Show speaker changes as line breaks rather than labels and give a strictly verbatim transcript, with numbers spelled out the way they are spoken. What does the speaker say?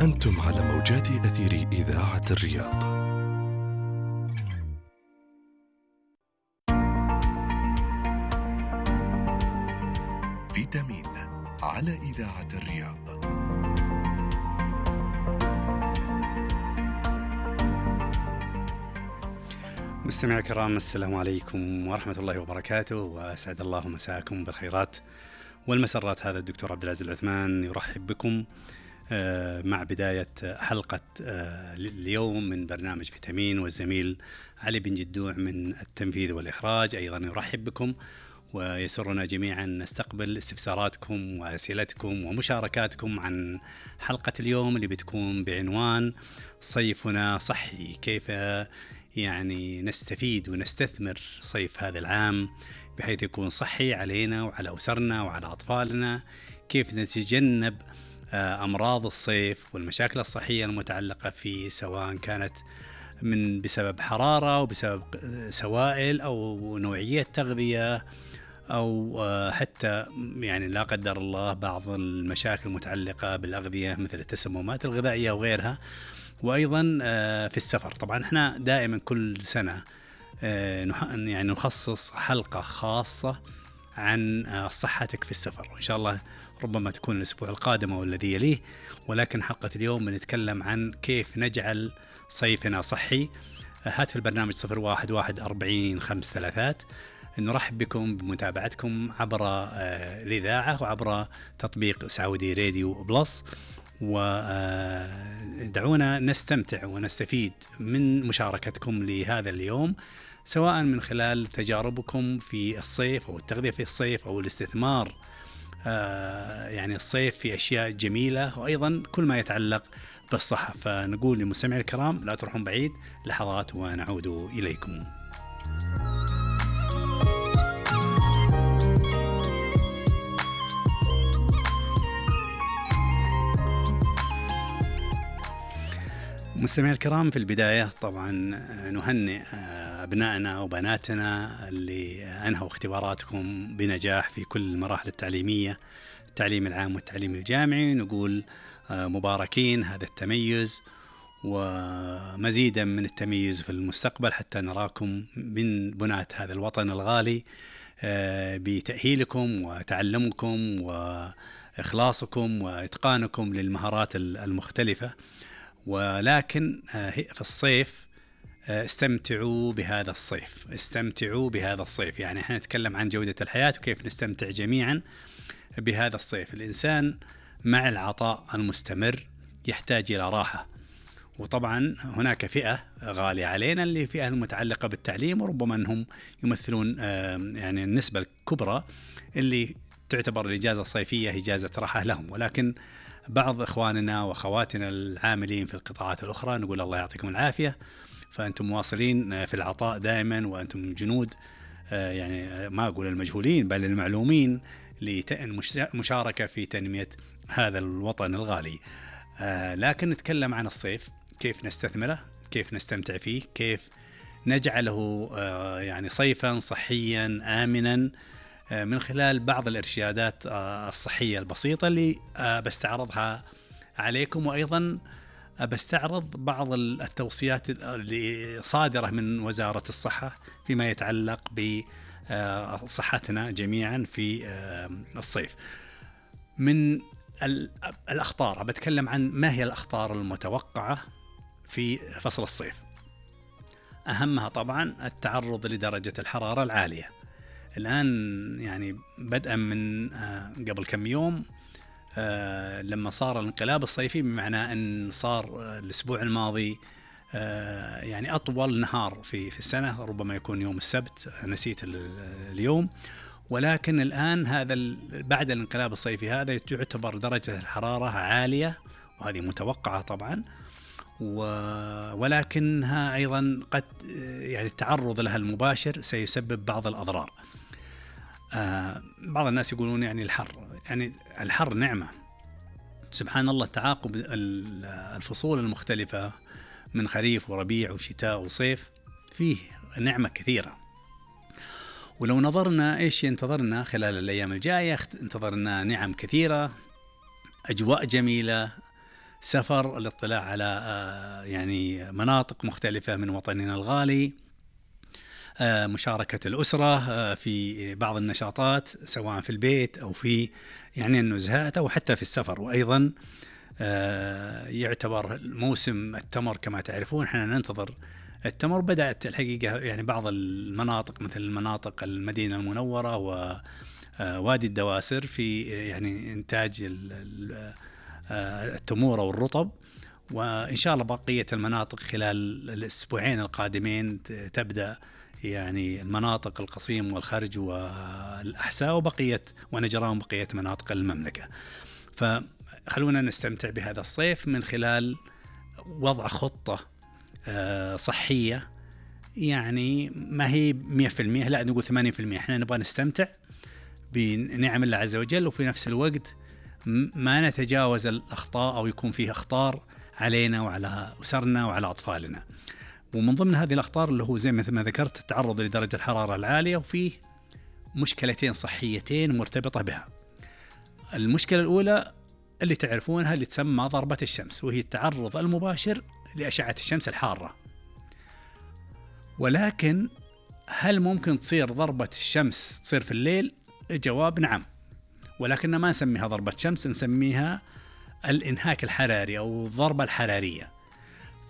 أنتم على موجات أثير إذاعة الرياض. فيتامين على إذاعة الرياض.
مستمعي الكرام، السلام عليكم ورحمة الله وبركاته، وأسعد الله مساءكم بالخيرات والمسرات. هذا الدكتور عبد العزيز العثمان يرحب بكم مع بداية حلقة اليوم من برنامج فيتامين، والزميل علي بن جدوع من التنفيذ والإخراج أيضا يرحب بكم، ويسرنا جميعا نستقبل استفساراتكم وأسئلتكم ومشاركاتكم عن حلقة اليوم اللي بتكون بعنوان صيفنا صحي، كيف يعني نستفيد ونستثمر صيف هذا العام بحيث يكون صحي علينا وعلى أسرنا وعلى أطفالنا، كيف نتجنب أمراض الصيف والمشاكل الصحية المتعلقة فيه، سواء كانت من بسبب حرارة أو بسبب سوائل أو نوعية تغذية أو حتى يعني لا قدر الله بعض المشاكل المتعلقة بالأغذية مثل التسممات الغذائية وغيرها. وأيضا في السفر، طبعا احنا دائما كل سنة يعني نخصص حلقة خاصة عن صحتك في السفر، وإن شاء الله ربما تكون الأسبوع القادم أو الذي يليه، ولكن حلقة اليوم بنتكلم عن كيف نجعل صيفنا صحي. هاتف البرنامج صفر واحد واحد أربعين خمس ثلاثات. نرحب بكم بمتابعتكم عبر الإذاعة وعبر تطبيق سعودي راديو بلس، ودعونا نستمتع ونستفيد من مشاركتكم لهذا اليوم، سواء من خلال تجاربكم في الصيف أو التغذية في الصيف أو الاستثمار يعني الصيف في أشياء جميلة، وأيضا كل ما يتعلق بالصحة. فنقول لمستمعي الكرام لا تروحون بعيد، لحظات ونعود إليكم. مستمعي الكرام، في البداية طبعا نهنئ أبنائنا وبناتنا اللي أنهوا اختباراتكم بنجاح في كل المراحل التعليمية، التعليم العام والتعليم الجامعي. نقول مباركين هذا التميز، ومزيدا من التميز في المستقبل حتى نراكم من بناة هذا الوطن الغالي بتأهيلكم وتعلمكم وإخلاصكم وإتقانكم للمهارات المختلفة. ولكن في الصيف استمتعوا بهذا الصيف، استمتعوا بهذا الصيف، يعني احنا نتكلم عن جودة الحياة وكيف نستمتع جميعا بهذا الصيف. الإنسان مع العطاء المستمر يحتاج إلى راحة، وطبعا هناك فئة غالية علينا اللي فئة المتعلقة بالتعليم، وربما أنهم يمثلون يعني النسبة الكبرى اللي تعتبر الإجازة الصيفية إجازة راحة لهم. ولكن بعض إخواننا وأخواتنا العاملين في القطاعات الأخرى نقول الله يعطيكم العافية، فأنتم مواصلين في العطاء دائما، وأنتم جنود يعني ما أقول المجهولين بل المعلومين للمشاركة في تنمية هذا الوطن الغالي. لكن نتكلم عن الصيف، كيف نستثمره، كيف نستمتع فيه، كيف نجعله يعني صيفا صحيا آمنا من خلال بعض الإرشادات الصحية البسيطة اللي بستعرضها عليكم، وأيضا بستعرض بعض التوصيات اللي صادرة من وزارة الصحة فيما يتعلق بصحتنا جميعا في الصيف. من الأخطار بتكلم عن ما هي الأخطار المتوقعة في فصل الصيف. أهمها طبعا التعرض لدرجة الحرارة العالية. الآن يعني بدءا من قبل كم يوم لما صار الانقلاب الصيفي، بمعنى أن صار الأسبوع الماضي يعني أطول نهار في في السنة، ربما يكون يوم السبت، نسيت اليوم. ولكن الآن هذا بعد الانقلاب الصيفي هذا تعتبر درجة الحرارة عالية، وهذه متوقعة طبعا، ولكنها أيضا قد يعني التعرض لها المباشر سيسبب بعض الأضرار. آه بعض الناس يقولون يعني الحر، يعني الحر نعمة، سبحان الله، تعاقب الفصول المختلفة من خريف وربيع وشتاء وصيف فيه نعمة كثيرة. ولو نظرنا إيش ينتظرنا خلال الأيام الجاية، انتظرنا نعم كثيرة، أجواء جميلة، سفر، الاطلاع على يعني مناطق مختلفة من وطننا الغالي، مشاركة الأسرة في بعض النشاطات سواء في البيت أو في يعني النزهات أو حتى في السفر. وأيضا يعتبر موسم التمر كما تعرفون، احنا ننتظر التمر. بدأت الحقيقة يعني بعض المناطق مثل المناطق المدينة المنورة ووادي الدواسر في يعني إنتاج التمور أو الرطب، وإن شاء الله بقية المناطق خلال الأسبوعين القادمين تبدأ يعني المناطق القصيم والخرج والأحساء وبقية ونجران بقية مناطق المملكة. فخلونا نستمتع بهذا الصيف من خلال وضع خطة صحية، يعني ما هي مية في المية، لا نقول ثمانين في المية. احنا نبغى نستمتع بنعم الله عز وجل، وفي نفس الوقت ما نتجاوز الأخطاء أو يكون فيه أخطار علينا وعلى أسرنا وعلى أطفالنا. ومن ضمن هذه الأخطار اللي هو زي مثل ما ذكرت التعرض لدرجة الحرارة العالية، وفيه مشكلتين صحيتين مرتبطة بها. المشكلة الأولى اللي تعرفونها اللي تسمى ضربة الشمس، وهي التعرض المباشر لأشعة الشمس الحارة. ولكن هل ممكن تصير ضربة الشمس تصير في الليل؟ الجواب نعم، ولكن ما نسميها ضربة شمس، نسميها الإنهاك الحراري أو الضربة الحرارية.